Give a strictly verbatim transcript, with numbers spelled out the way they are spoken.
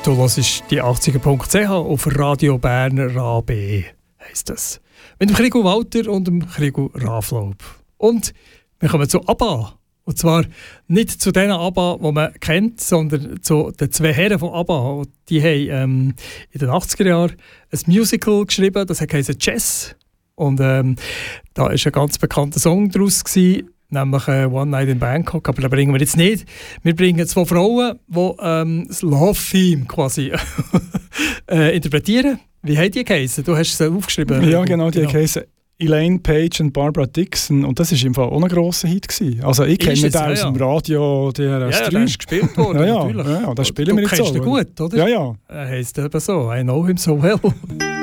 Du hörst die achtziger Punkt c h auf Radio Berner A B, heisst das. Mit dem Krigo Walter und dem Krigo Raflaub. Und wir kommen zu ABBA. Und zwar nicht zu den ABBA, die man kennt, sondern zu den zwei Herren von ABBA. Die haben ähm, in den achtziger Jahren ein Musical geschrieben, das heisst Chess. Und ähm, da war ein ganz bekannter Song daraus gewesen, nämlich äh, One Night in Bangkok, aber den bringen wir jetzt nicht. Wir bringen zwei Frauen, die ähm, das Love-Theme quasi äh, interpretieren. Wie haben die geheißen? Du hast es aufgeschrieben. Ja, genau, die genau. geheißen Elaine Page und Barbara Dixon. Und das war im Fall auch ein grosser Hit gewesen. Also ich kenne den ja, aus ja. dem Radio, der ja, ja, der ist gespielt worden, ja, ja, natürlich. Ja, ja, das spielen du wir jetzt so. Du kennst ihn gut, oder? Ja, ja. Er heisst eben so, I know him so well.